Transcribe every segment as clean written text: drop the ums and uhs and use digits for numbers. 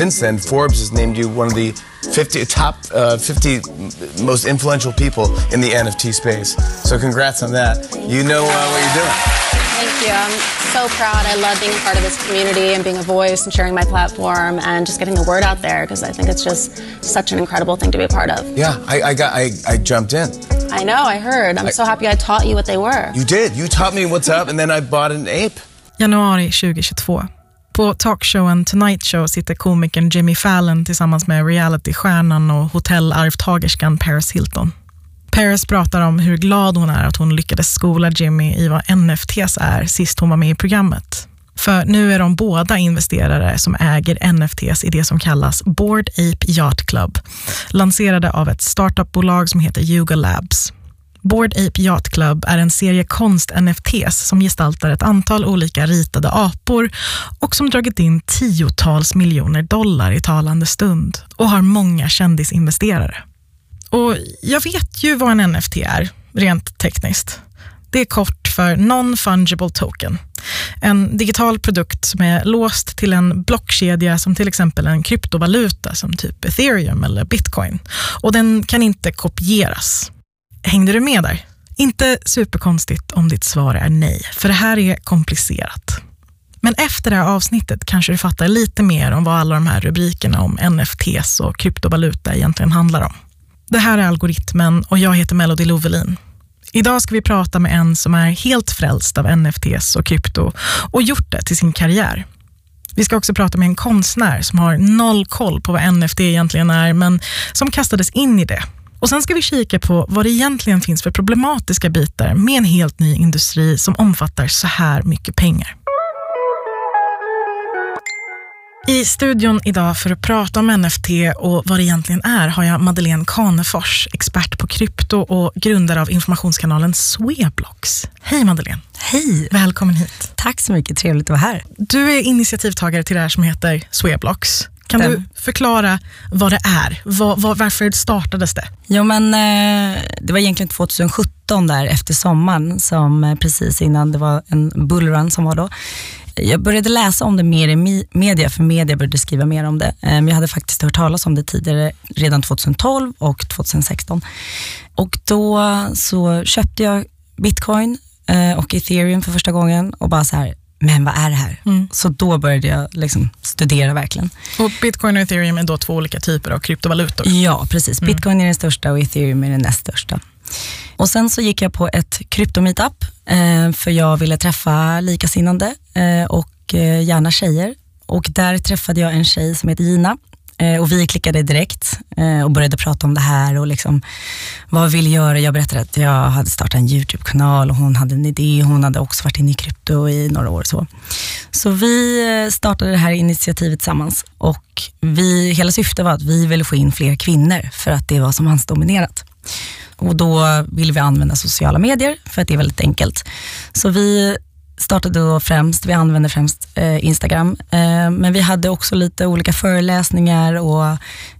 since then, Forbes has named you one of the 50 most influential people in the NFT space. So congrats on that. You know what you're doing. Thank you. I'm so proud. I love being a part of this community and being a voice and sharing my platform and just getting the word out there because I think it's just such an incredible thing to be a part of. Yeah, I jumped in. I know, I heard. I'm so happy I taught you what they were. You did. You taught me what's up and then I bought an ape. Januari 2022. På talkshowen Tonight Show sitter komikern Jimmy Fallon tillsammans med reality-stjärnan och hotellarvtagerskan Paris Hilton. Paris pratar om hur glad hon är att hon lyckades skola Jimmy i vad NFTs är sist hon var med i programmet. För nu är de båda investerare som äger NFTs i det som kallas Bored Ape Yacht Club, lanserade av ett startupbolag som heter Yuga Labs. Bored Ape Yacht Club är en serie konst-NFTs som gestaltar ett antal olika ritade apor och som dragit in $10 miljoner i talande stund och har många kändisinvesterare. Och jag vet ju vad en NFT är, rent tekniskt. Det är kort för Non-Fungible Token. En digital produkt som är låst till en blockkedja som till exempel en kryptovaluta som typ Ethereum eller Bitcoin. Och den kan inte kopieras. Hängde du med där? Inte superkonstigt om ditt svar är nej, för det här är komplicerat. Men efter det här avsnittet kanske du fattar lite mer om vad alla de här rubrikerna om NFTs och kryptovaluta egentligen handlar om. Det här är Algoritmen och jag heter Melody Lovelin. Idag ska vi prata med en som är helt frälst av NFTs och krypto och gjort det till sin karriär. Vi ska också prata med en konstnär som har noll koll på vad NFT egentligen är men som kastades in i det. Och sen ska vi kika på vad det egentligen finns för problematiska bitar med en helt ny industri som omfattar så här mycket pengar. I studion idag för att prata om NFT och vad det egentligen är har jag Madeleine Kanefors, expert på krypto och grundare av informationskanalen Sweblocks. Hej Madeleine. Hej. Välkommen hit. Tack så mycket, trevligt att vara här. Du är initiativtagare till det här som heter Sweblocks. Kan du förklara vad det är? Varför startades det? Jo, men det var egentligen 2017 där efter sommaren som precis innan det var en bullrun som var då. Jag började läsa om det mer i media, för media började skriva mer om det. Men jag hade faktiskt hört talas om det tidigare, redan 2012 och 2016. Och då så köpte jag Bitcoin och Ethereum för första gången och bara så här, men vad är det här? Så då började jag liksom studera verkligen. Och Bitcoin och Ethereum är då två olika typer av kryptovalutor? Ja, precis. Bitcoin är den största och Ethereum är den näst största. Och sen så gick jag på ett kryptomeetup för jag ville träffa likasinnande och gärna tjejer. Och där träffade jag en tjej som heter Gina. Och vi klickade direkt och började prata om det här och liksom vad vi ville göra. Jag berättade att jag hade startat en YouTube-kanal och hon hade en idé. Hon hade också varit inne i krypto i några år. Så vi startade det här initiativet tillsammans och hela syftet var att vi ville få in fler kvinnor för att det var som mansdominerat. Och då ville vi använda sociala medier för att det är väldigt enkelt. Så vi startade då vi använde främst Instagram, men vi hade också lite olika föreläsningar och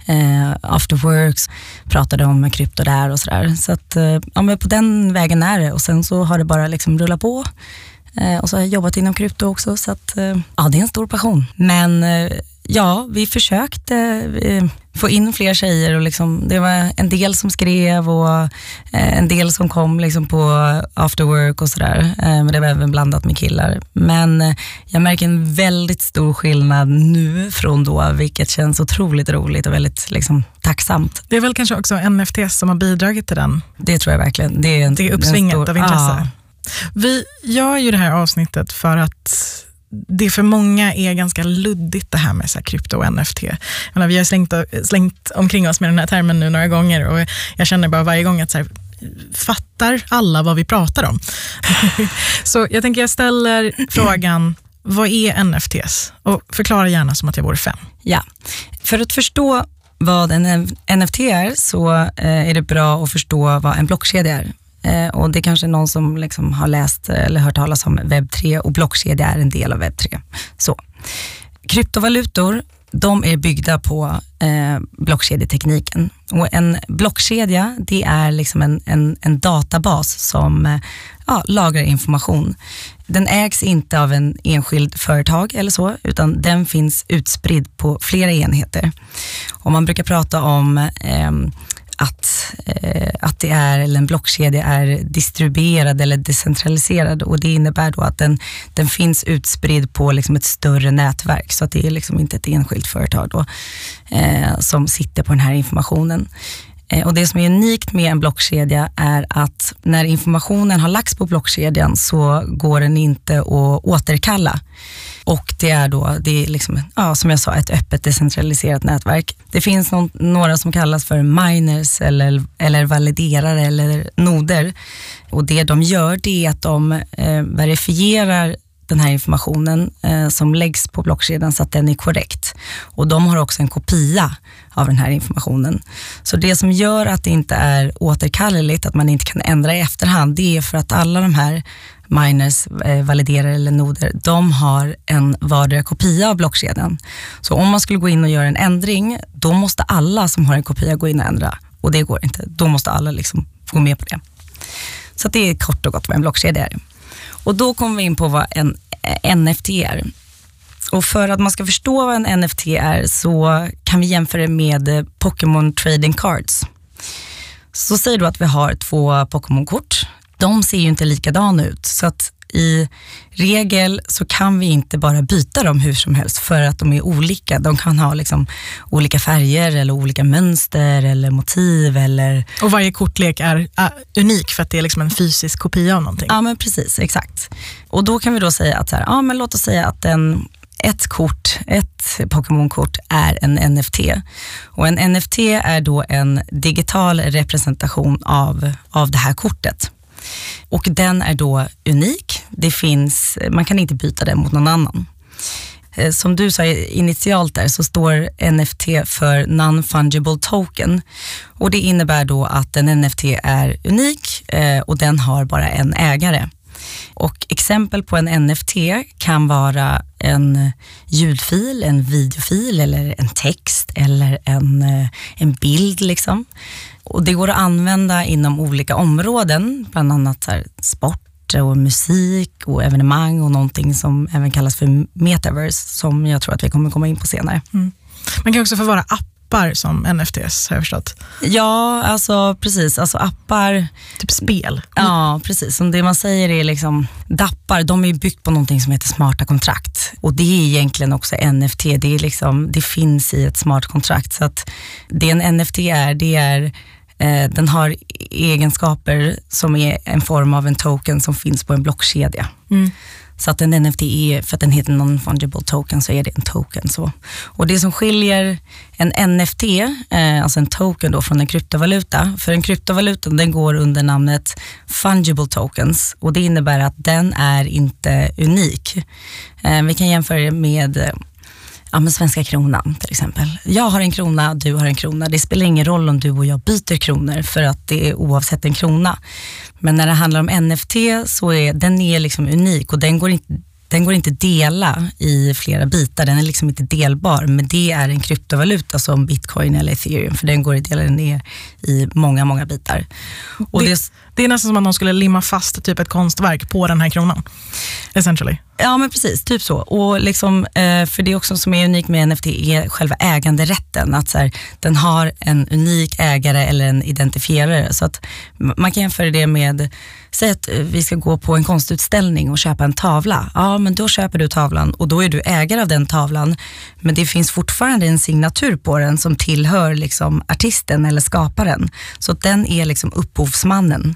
afterworks, pratade om krypto där och sådär. Så att ja, men på den vägen är det och sen så har det bara liksom rullat på och så har jag jobbat inom krypto också så att ja, det är en stor passion. Men ja, vi försökte få in fler tjejer och liksom, det var en del som skrev och en del som kom liksom på afterwork och sådär. Men det var även blandat med killar. Men jag märker en väldigt stor skillnad nu från då, vilket känns otroligt roligt och väldigt liksom tacksamt. Det är väl kanske också NFT som har bidragit till den? Det tror jag verkligen. Det är uppsvinget av intresse. Ja. Vi gör ju det här avsnittet för att det för många är ganska luddigt det här med så här krypto och NFT. Vi har slängt omkring oss med den här termen nu några gånger och jag känner bara varje gång att så här, fattar alla vad vi pratar om? Så jag tänker jag ställer frågan, vad är NFTs? Och förklara gärna som att jag vore 5. Ja, för att förstå vad en NFT är så är det bra att förstå vad en blockkedja är. Och det är kanske någon som liksom har läst eller hört talas om webb 3 och blockkedja är en del av webb 3. Så kryptovalutor de är byggda på blockkedjetekniken. Och en blockkedja, det är liksom en databas som lagrar information. Den ägs inte av en enskild företag eller så, utan den finns utspridd på flera enheter. Och man brukar prata om att det är, eller en blockkedja är distribuerad eller decentraliserad, och det innebär då att den finns utspridd på liksom ett större nätverk, så att det är liksom inte ett enskilt företag då, som sitter på den här informationen. Och det som är unikt med en blockkedja är att när informationen har lagts på blockkedjan så går den inte att återkalla. Och det är liksom, som jag sa, ett öppet decentraliserat nätverk. Det finns några som kallas för miners eller validerare eller noder. Och det de gör, det är att de verifierar den här informationen som läggs på blockkedjan så att den är korrekt. Och de har också en kopia av den här informationen. Så det som gör att det inte är återkalleligt, att man inte kan ändra i efterhand, det är för att alla de här miners, validerare eller noder, de har en vardera kopia av blockkedjan. Så om man skulle gå in och göra en ändring, då måste alla som har en kopia gå in och ändra. Och det går inte. Då måste alla liksom gå med på det. Så det är kort och gott vad en blockkedja är. Och då kommer vi in på vad en NFT är. Och för att man ska förstå vad en NFT är så kan vi jämföra det med Pokémon Trading Cards. Så säg då att vi har 2 Pokémon-kort. De ser ju inte likadana ut, så att i regel så kan vi inte bara byta dem hur som helst för att de är olika. De kan ha liksom olika färger eller olika mönster eller motiv. Och varje kortlek är unik för att det är liksom en fysisk kopia av någonting. Ja, men precis, exakt. Och då kan vi då säga att men låt oss säga att ett Pokémon-kort är en NFT. Och en NFT är då en digital representation av det här kortet. Och den är då unik. Man kan inte byta den mot någon annan. Som du sa initialt där så står NFT för Non-Fungible Token. Och det innebär då att en NFT är unik och den har bara en ägare. Och exempel på en NFT kan vara en ljudfil, en videofil eller en text eller en bild liksom. Och det går att använda inom olika områden, bland annat så här sport och musik och evenemang och någonting som även kallas för metaverse, som jag tror att vi kommer komma in på senare. Mm. Man kan också få vara appar som NFTs, har jag förstått. Ja, alltså precis. Alltså appar... Typ spel. Ja, precis. Som det man säger är liksom... Dappar, de är byggt på någonting som heter smarta kontrakt. Och det är egentligen också NFT. Det är liksom, det finns i ett smart kontrakt. Så att det en NFT är... Den har egenskaper som är en form av en token som finns på en blockkedja. Mm. Så att en NFT är, för att den heter non-fungible token, så är det en token. Så. Och det som skiljer en NFT, alltså en token då, från en kryptovaluta. För en kryptovaluta, den går under namnet fungible tokens. Och det innebär att den är inte unik. Vi kan jämföra det med... med svenska kronan till exempel. Jag har en krona, du har en krona. Det spelar ingen roll om du och jag byter kronor, för att det är oavsett en krona. Men när det handlar om NFT så är den liksom unik, och den går inte dela i flera bitar. Den är liksom inte delbar, men det är en kryptovaluta som Bitcoin eller Ethereum, för den går att dela ner i många, många bitar. Och det är nästan som att de skulle limma fast typ ett konstverk på den här kronan, essentially. Ja, men precis, typ så. Och liksom, för det också som är unikt med NFT är själva äganderätten. Att så här, den har en unik ägare eller en identifierare. Så att man kan jämföra det med, säg att vi ska gå på en konstutställning och köpa en tavla. Ja, men då köper du tavlan och då är du ägare av den tavlan. Men det finns fortfarande en signatur på den som tillhör liksom artisten eller skaparen. Så att den är liksom upphovsmannen.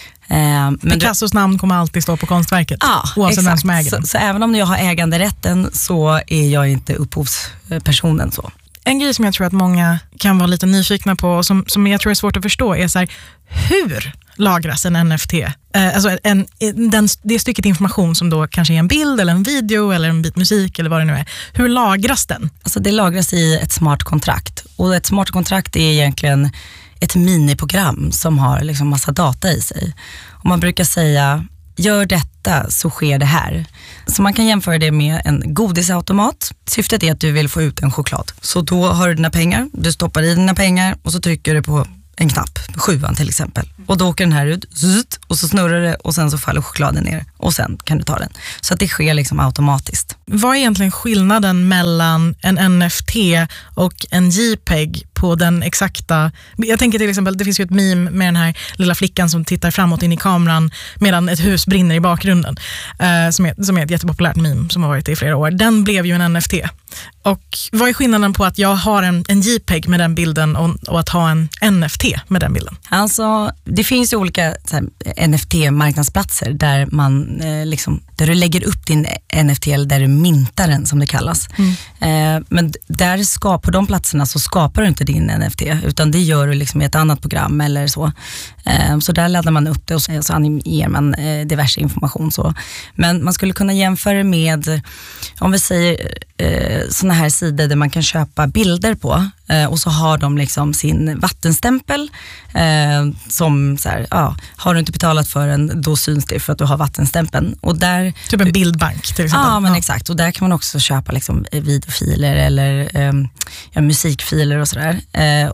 Picassos namn kommer alltid stå på konstverket, oavsett vem som äger den. Så även om jag har äganderätten så är jag inte upphovspersonen så. En grej som jag tror att många kan vara lite nyfikna på och som jag tror är svårt att förstå är så här, hur lagras en NFT? Alltså det stycket information som då kanske är en bild eller en video eller en bit musik eller vad det nu är. Hur lagras den? Alltså det lagras i ett smart kontrakt, och ett smart kontrakt är egentligen ett miniprogram som har liksom massa data i sig. Och man brukar säga gör detta så sker det här. Så man kan jämföra det med en godisautomat. Syftet är att du vill få ut en choklad. Så då har du dina pengar, du stoppar i dina pengar och så trycker du på en knapp, 7:an till exempel. Och då åker den här ut och så snurrar det och sen så faller chokladen ner och sen kan du ta den. Så att det sker liksom automatiskt. Vad är egentligen skillnaden mellan en NFT och en JPEG på den exakta... Jag tänker till exempel, det finns ju ett meme med den här lilla flickan som tittar framåt in i kameran medan ett hus brinner i bakgrunden. Som är ett jättepopulärt meme som har varit i flera år. Den blev ju en NFT. Och vad är skillnaden på att jag har en JPEG med den bilden och att ha en NFT med den bilden? Alltså, det finns ju olika NFT-marknadsplatser där man där du lägger upp din NFT eller där du mintar den som det kallas. Men på de platserna så skapar du inte din NFT utan det gör du liksom i ett annat program eller så. Så där laddar man upp det och så animerar man diverse information. Så. Men man skulle kunna jämföra med, om vi säger såna här sidor där man kan köpa bilder på och så har de liksom sin vattenstämpel som så här, har du inte betalat för den, då syns det för att du har vattenstämpeln. Och där, typ en bildbank till exempel. Ja, men exakt. Och där kan man också köpa liksom videofiler eller musikfiler och sådär.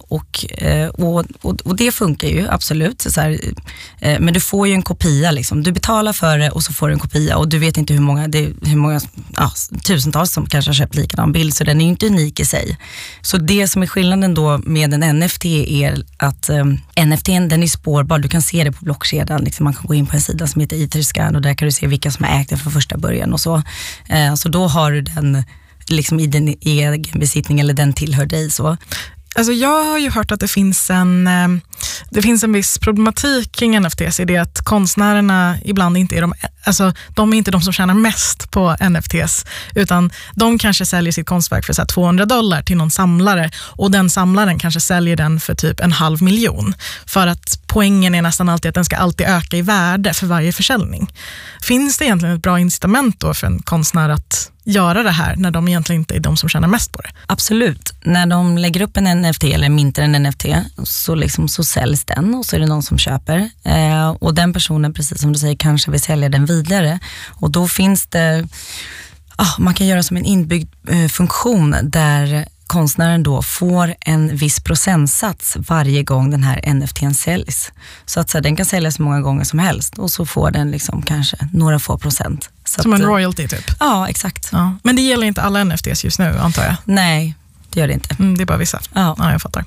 Och det funkar ju absolut. Så här, men du får ju en kopia liksom. Du betalar för det och så får du en kopia och du vet inte hur många tusentals som kanske har köpt likadan bild, så den är ju inte unik i sig. Så det som är skillnaden då med en NFT är att NFT:n, den är spårbar. Du kan se det på blockkedjan. Liksom man kan gå in på en sida som heter Etherscan och där kan du se vilka som har ägt den från första början och så. Så då har du den liksom i din egen besittning eller den tillhör dig så. Alltså jag har ju hört att det finns en viss problematik kring NFTs i det att konstnärerna ibland inte är de är inte de som tjänar mest på NFTs, utan de kanske säljer sitt konstverk för så här $200 till någon samlare och den samlaren kanske säljer den för typ 500 000 för att poängen är nästan alltid att den ska alltid öka i värde för varje försäljning. Finns det egentligen ett bra incitament då för en konstnär att göra det här när de egentligen inte är de som tjänar mest på det? Absolut. När de lägger upp en NFT eller mintar en NFT så säljs den och så är det någon som köper. Och den personen, precis som du säger, kanske vill sälja den vidare. Och då finns det, man kan göra som en inbyggd funktion där konstnären då får en viss procentsats varje gång den här NFT:n säljs. Så att den kan säljas så många gånger som helst och så får den liksom kanske några få procent. Så som en royalty typ? Ja, exakt. Ja. Men det gäller inte alla NFTs just nu, antar jag? Nej, det gör det inte. Det är bara vissa? Ja, jag fattar.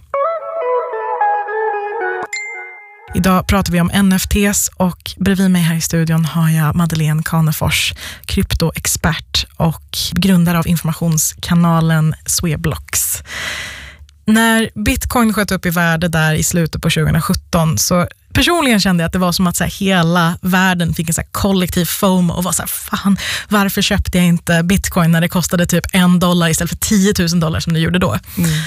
Idag pratar vi om NFTs och bredvid mig här i studion har jag Madeleine Kanefors, kryptoexpert och grundare av informationskanalen Sweblocks. När bitcoin sköt upp i värde där i slutet på 2017 så personligen kände jag att det var som att så här, hela världen fick en så här kollektiv FOMO och var så här, fan, varför köpte jag inte bitcoin när det kostade typ $1 istället för $10,000 som det gjorde då?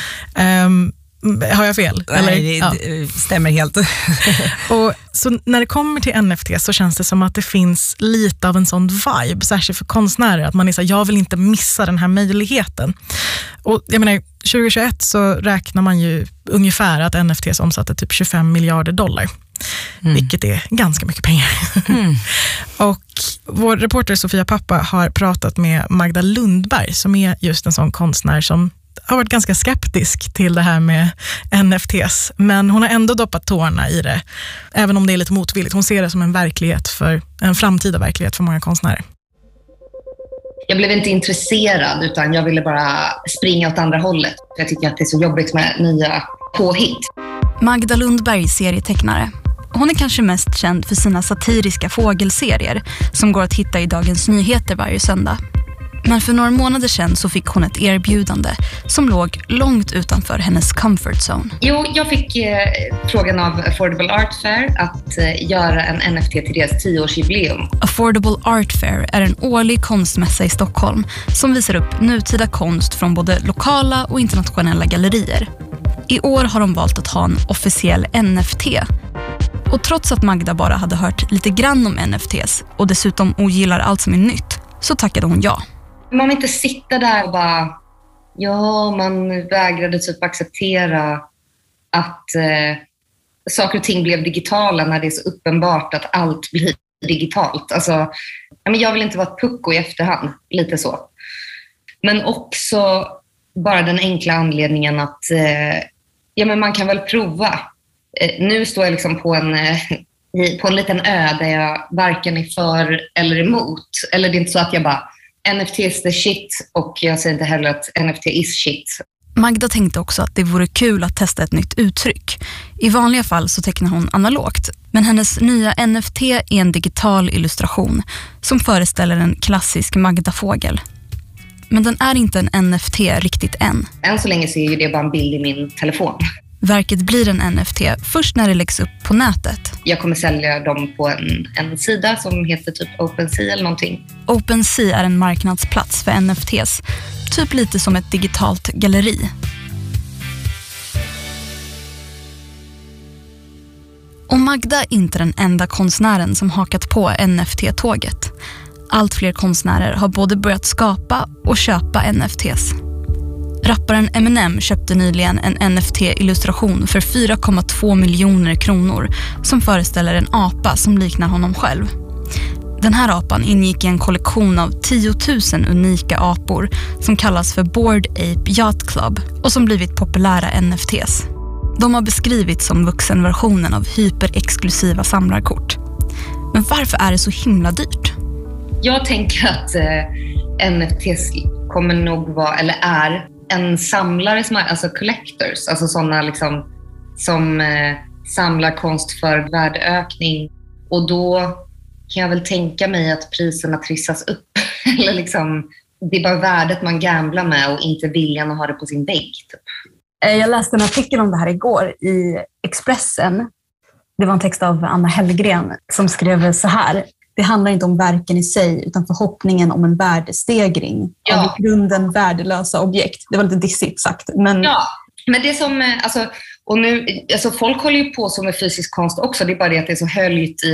Har jag fel? Nej, det stämmer helt. Och så när det kommer till NFT så känns det som att det finns lite av en sån vibe, särskilt för konstnärer, att man är så här, jag vill inte missa den här möjligheten. Och jag menar, 2021 så räknar man ju ungefär att NFTs omsatte typ $25 miljarder. Vilket är ganska mycket pengar. Och vår reporter Sofia Pappa har pratat med Magda Lundberg som är just en sån konstnär som har varit ganska skeptisk till det här med NFTs, men hon har ändå doppat tårna i det, även om det är lite motvilligt. Hon ser det som en framtida verklighet för många konstnärer. Jag blev inte intresserad utan jag ville bara springa åt andra hållet. Jag tycker att det är så jobbigt med nya påhitt. Magda Lundberg, serietecknare. Hon är kanske mest känd för sina satiriska fågelserier som går att hitta i Dagens Nyheter varje söndag. Men för några månader sedan så fick hon ett erbjudande som låg långt utanför hennes comfort zone. Jo, jag fick frågan av Affordable Art Fair att göra en NFT till deras 10-årsjubileum. Affordable Art Fair är en årlig konstmässa i Stockholm som visar upp nutida konst från både lokala och internationella gallerier. I år har de valt att ha en officiell NFT. Och trots att Magda bara hade hört lite grann om NFTs och dessutom ogillar allt som är nytt, så tackade hon ja. Man vill inte sitta där och bara, man vägrade typ acceptera att saker och ting blev digitala när det är så uppenbart att allt blir digitalt. Alltså, jag vill inte vara ett pucko i efterhand, lite så. Men också bara den enkla anledningen att men man kan väl prova. Nu står jag liksom på en liten ö där jag varken är för eller emot. Eller det är inte så att jag bara, NFT is the shit, och jag säger inte heller att NFT is shit. Magda tänkte också att det vore kul att testa ett nytt uttryck. I vanliga fall så tecknar hon analogt, men hennes nya NFT är en digital illustration som föreställer en klassisk Magda-fågel. Men den är inte en NFT riktigt än. Än så länge så är det bara en bild i min telefon. Verket blir en NFT först när det läggs upp på nätet. Jag kommer sälja dem på en sida som heter typ OpenSea eller någonting. OpenSea är en marknadsplats för NFTs, typ lite som ett digitalt galleri. Och Magda är inte den enda konstnären som hakat på NFT-tåget. Allt fler konstnärer har både börjat skapa och köpa NFTs. Rapparen Eminem köpte nyligen en NFT-illustration för 4,2 miljoner kronor som föreställer en apa som liknar honom själv. Den här apan ingick i en kollektion av 10 000 unika apor som kallas för Bored Ape Yacht Club och som blivit populära NFTs. De har beskrivits som vuxenversionen av hyperexklusiva samlarkort. Men varför är det så himla dyrt? Jag tänker att NFTs kommer nog vara, eller är, en samlare, alltså collectors, alltså sådana liksom, som samlar konst för värdeökning. Och då kan jag väl tänka mig att priserna trissas upp. Eller liksom, det är bara värdet man gamblar med och inte viljan att ha det på sin vägg. Typ. Jag läste en artikel om det här igår i Expressen. Det var en text av Anna Hellgren som skrev så här: det handlar inte om verken i sig utan förhoppningen om en värdestegring av i grunden värdelösa objekt. Det var lite dissigt sagt. Men... Ja, men det som, och nu, folk håller ju på så med fysisk konst också. Det är bara det att det är så höljt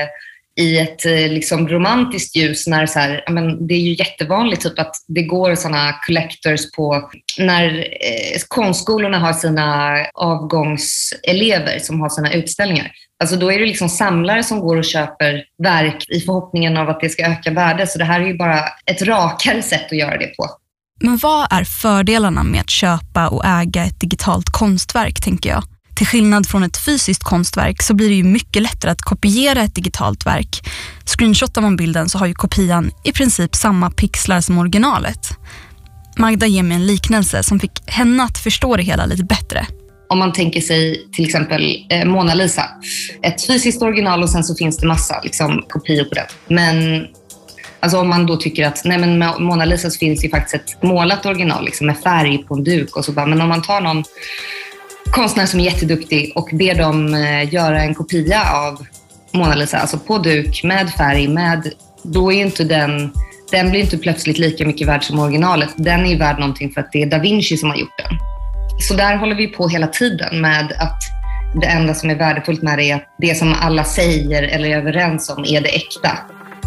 i ett liksom romantiskt ljus när så här, men det är ju jättevanligt typ att det går såna collectors på när konstskolorna har sina avgångselever som har sina utställningar. Alltså då är det liksom samlare som går och köper verk i förhoppningen av att det ska öka värde. Så det här är ju bara ett rakare sätt att göra det på. Men vad är fördelarna med att köpa och äga ett digitalt konstverk, tänker jag? Till skillnad från ett fysiskt konstverk så blir det ju mycket lättare att kopiera ett digitalt verk. Screenshotar man bilden så har ju kopian i princip samma pixlar som originalet. Magda ger mig en liknelse som fick henne att förstå det hela lite bättre. Om man tänker sig till exempel Mona Lisa. Ett fysiskt original och sen så finns det massa liksom, kopior på det. Men alltså, om man då tycker att nej, men med Mona Lisa så finns det faktiskt ett målat original liksom, med färg på en duk. Och så bara, men om man tar någon konstnär som är jätteduktig och ber dem göra en kopia av Mona Lisa, alltså på duk med färg, då är ju inte den blir inte plötsligt lika mycket värd som originalet. Den är ju värd någonting för att det är Da Vinci som har gjort den. Så där håller vi på hela tiden med att det enda som är värdefullt med det är att det som alla säger eller är överens om är det äkta.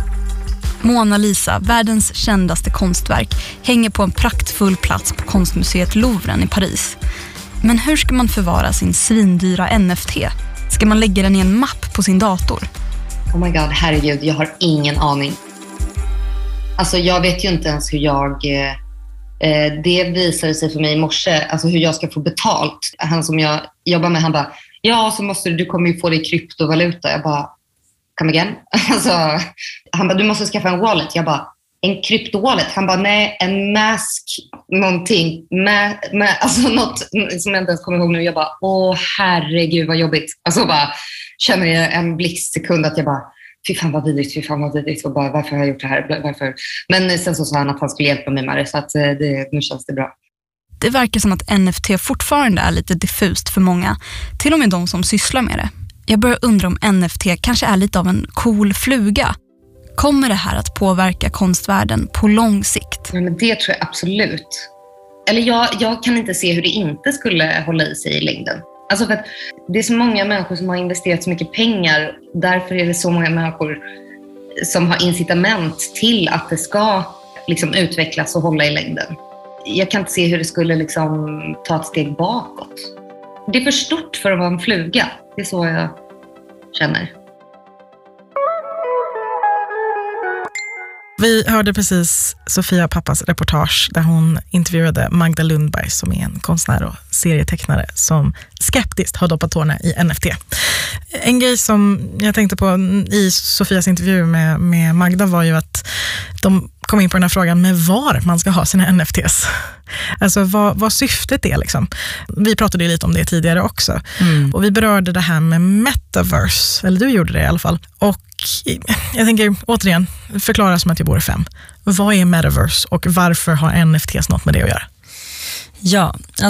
Mona Lisa, världens kändaste konstverk, hänger på en praktfull plats på konstmuseet Louvren i Paris. Men hur ska man förvara sin svindyra NFT? Ska man lägga den i en mapp på sin dator? Oh my god, herregud, jag har ingen aning. Alltså jag vet ju inte ens hur det visade sig för mig i morse, alltså hur jag ska få betalt. Han som jag jobbar med, han bara, ja så måste du kommer ju få det i kryptovaluta. Jag bara, come again? Alltså, han bara, du måste skaffa en wallet. Jag bara, en kryptowallet? Han bara, nej, en mask någonting. Alltså något som jag inte ens kommer ihåg nu. Jag bara, åh herregud vad jobbigt. Alltså bara känner jag en blixtsekund att jag bara, fy fan vad vidrigt. Och bara, varför har jag gjort det här? Varför? Men sen så sa han att han skulle hjälpa mig med det. Så att nu känns det bra. Det verkar som att NFT fortfarande är lite diffust för många. Till och med de som sysslar med det. Jag börjar undra om NFT kanske är lite av en cool fluga. Kommer det här att påverka konstvärlden på lång sikt? Ja, men det tror jag absolut. Eller jag kan inte se hur det inte skulle hålla i sig i längden. Alltså för att det är så många människor som har investerat så mycket pengar. Därför är det så många människor som har incitament till att det ska liksom utvecklas och hålla i längden. Jag kan inte se hur det skulle liksom ta ett steg bakåt. Det är för stort för att vara en fluga. Det är så jag känner. Vi hörde precis Sofia Pappas reportage där hon intervjuade Magda Lundberg som är en konstnär och serietecknare som skeptiskt har doppat tårna i NFT. En grej som jag tänkte på i Sofias intervju med Magda var ju att de kom in på den här frågan med var man ska ha sina NFTs. Alltså vad syftet är liksom. Vi pratade ju lite om det tidigare också. Och vi berörde det här med metaverse. Eller du gjorde det i alla fall. Och jag tänker återigen förklara som att jag bor 5. Vad är metaverse och varför har NFTs något med det att göra? Ja,